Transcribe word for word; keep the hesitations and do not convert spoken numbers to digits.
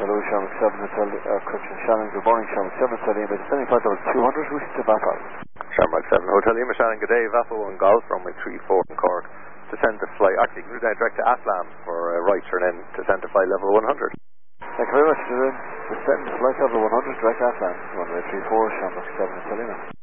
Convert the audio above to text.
Hello, Shamrock seven Hotel, uh, correction, Shannon, good morning, Shamrock seven Hotel, Lima, descending flight level two hundred, wishing to Bafal. Shamrock seven Hotel, Lima, Shannon, good day, Vafo one Golf, runway three four in Cork. Descend to fly, actually, go down direct to Athlone for a uh, right turn in, descend to flight level one hundred. Thank you very much, descend to flight level one hundred, direct Athlone, runway three four, Shamrock seven Hotel, Lima.